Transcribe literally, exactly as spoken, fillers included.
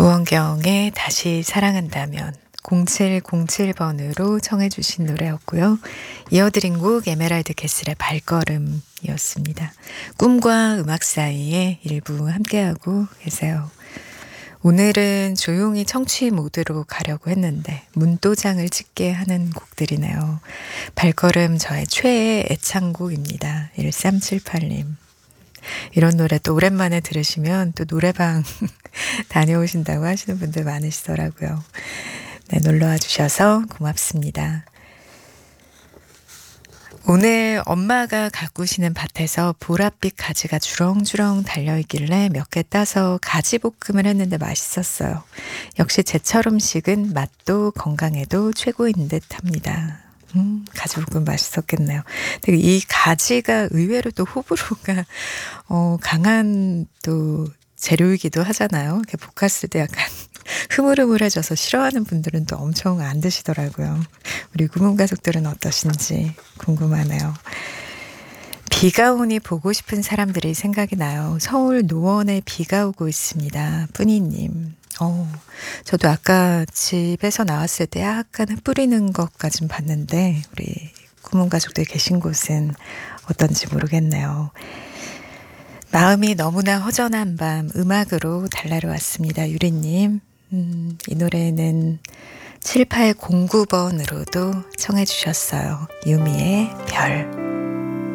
조원경의 다시 사랑한다면 공칠공칠 번으로 청해 주신 노래였고요. 이어드린 곡 에메랄드 캐슬의 발걸음이었습니다. 꿈과 음악 사이에 일부 함께하고 계세요. 오늘은 조용히 청취 모드로 가려고 했는데 문도장을 찍게 하는 곡들이네요. 발걸음 저의 최애 애창곡입니다. 일삼칠팔 님. 이런 노래 또 오랜만에 들으시면 또 노래방 다녀오신다고 하시는 분들 많으시더라고요. 네, 놀러와 주셔서 고맙습니다. 오늘 엄마가 가꾸시는 밭에서 보랏빛 가지가 주렁주렁 달려있길래 몇 개 따서 가지볶음을 했는데 맛있었어요. 역시 제철 음식은 맛도 건강에도 최고인 듯 합니다. 음, 가지볶음 맛있었겠네요. 근데 이 가지가 의외로 또 호불호가 어, 강한 또 재료이기도 하잖아요. 이렇게 볶았을 때 약간 흐물흐물해져서 싫어하는 분들은 또 엄청 안 드시더라고요. 우리 구문 가족들은 어떠신지 궁금하네요. 비가 오니 보고 싶은 사람들이 생각이 나요. 서울 노원에 비가 오고 있습니다. 뿌니님. 어, 저도 아까 집에서 나왔을 때 약간 흩뿌리는 것까진 봤는데 우리 구문 가족들 계신 곳은 어떤지 모르겠네요. 마음이 너무나 허전한 밤 음악으로 달래러 왔습니다. 유리님. 음, 이 노래는 칠팔공구 번으로도 청해 주셨어요. 유미의 별.